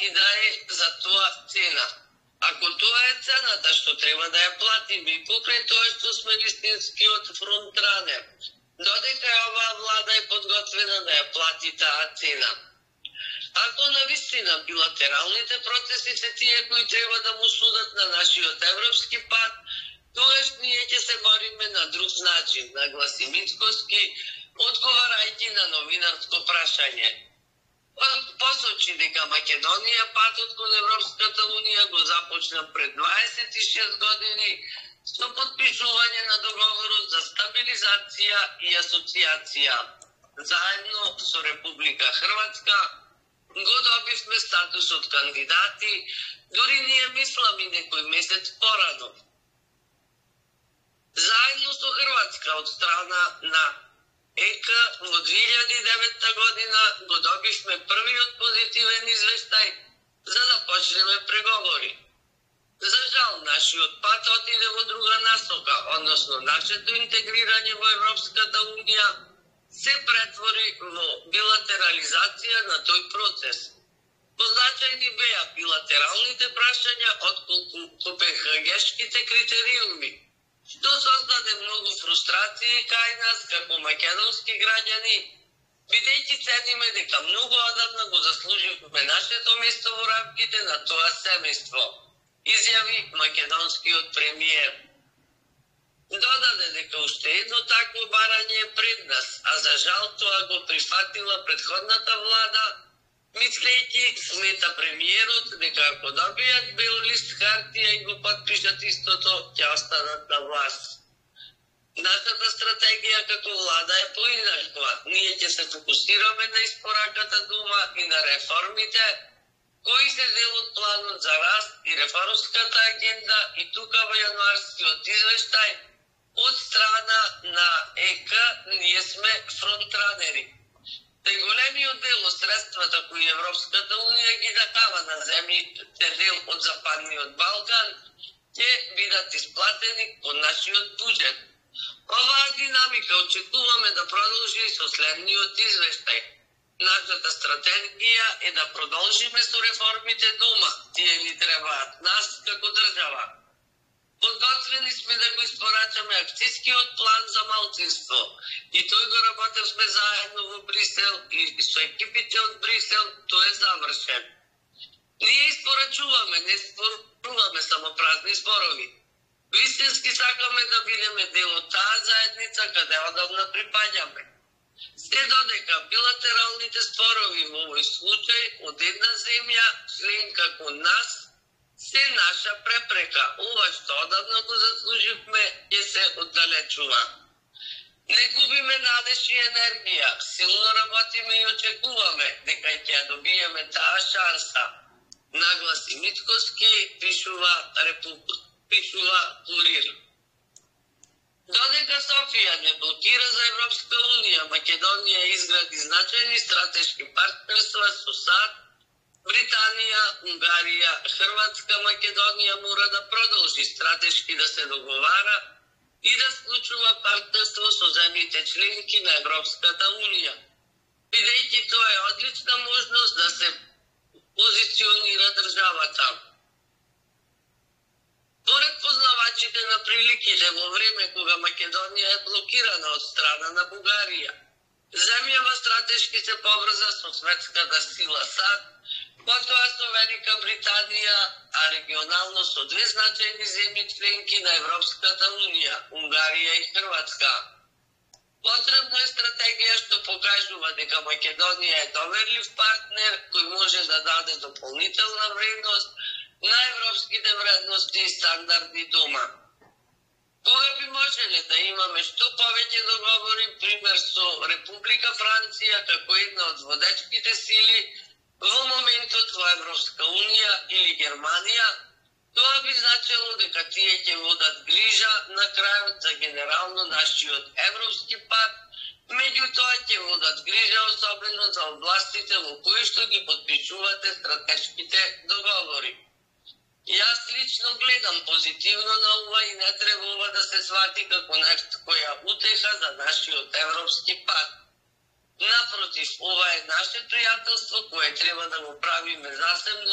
и да е за тоа цена. Ако тоа е цената што треба да ја платиме и покрај тоа што сме вистинскиот фронтранер, додека оваа влада е подготвена да ја плати таа цена. Ако навистина билатералните процеси се тие кои треба да му судат на нашиот европски пат, тогаш ние ќе се бориме на друг начин, нагласи Мицкоски, одговарајќи на новинарско прашање. Посочи дека Македонија патот кон Европската унија го започна пред 26 години со подпишување на договорот за стабилизација и асоциација. Заедно со Република Хрватска го добивме статус од кандидати, дури ние мислами некој месец порано. Заедно со Хрватска од страна на ЕК во 2009 година го добивме првиот позитивен извештај за да почнеме преговори. За жал, нашиот пат отиде во друга насока, односно нашето интегрирање во Европската унија се претвори во билатерализација на тој процес. Позначајни беа билатералните прашања отколку копенхагешките критериуми, што создаде многу фрустрации кај нас како македонски граѓани, бидејќи цениме дека многу одавна го заслуживме нашето место во рамките на тоа семејство, изјави македонскиот премиер. Додаде дека уште едно такво барање е пред нас, а за жал тоа го прифатила предходната влада, мислејќи, смета премиерот, дека ако добијат бел лист хартија и го подпишат истото, ќе останат на власт. Нашата стратегија како влада е поинаква. Ние ќе се фокусираме на испораката дума и на реформите, кои се дел од планот за раст и реформската агенда, и тука во јануарскиот извештај од страна на ЕК ние сме фронтранери. Те големиот дел од средствата кои Европската унија ги дава на земјите дел од Западниот Балкан ќе бидат исплатени од нашиот буџет. Оваа динамика очекуваме да продолжи со следниот извештај. Нашата стратегија е да продолжиме со реформите дома. Тие ни требаат нас како држава. Подготвени сме да го испорачаме акцијскиот план за малцинство и тој го работевме заедно во Брисел и со екипите од Брисел, тој е завршен. Ние испорачуваме, не споруваме само празни зборови. Вистински сакаме да бидеме дел од таа заедница каде одавна припаѓаме. Се додека билатералните спорови во овој случај од една земја, членка кон нас, се наша препрека, ова што одавна го заслуживме, ќе се оддалечува. Не губиме надеж и енергија, силно работиме и очекуваме дека ќе ја добиеме таа шанса. Нагласи Мицкоски, пишува Курир. Додека Софија не блокира за Европска унија, Македонија изгради значајни стратешки партнерства со САД, Британија, Унгарија, Хрватска, Македонија мора да продолжи стратешки да се договара и да склучува партнерство со земјите членки на Европската унија, бидејќи тоа е одлична можност да се позиционира државата. Поред познавачите на приликите во време кога Македонија е блокирана од страна на Бугарија, земјава стратешки се поврза со светската сила САД, потоа со Велика Британија, а регионално со две значајни земји членки на Европската унија, Унгарија и Хрватска. Потребна е стратегија што покажува дека Македонија е доверлив партнер кој може да даде дополнителна вредност на европските вредности и стандарди дома. Кога би можеле да имаме што повеќе договори, пример со Република Франција како една од водечките сили во моментот во Европска унија или Германија, тоа би значело дека тие ќе водат грижа на крајот за генерално нашиот европски пат, меѓутоа ќе водат грижа особено за областите во кои што ги подпишувате стратешките договори. Јас лично гледам позитивно на ова и не требува да се свати како некоја утеха за нашиот европски пат. Напротив, ова е наше пријателство кое треба да го правиме засебно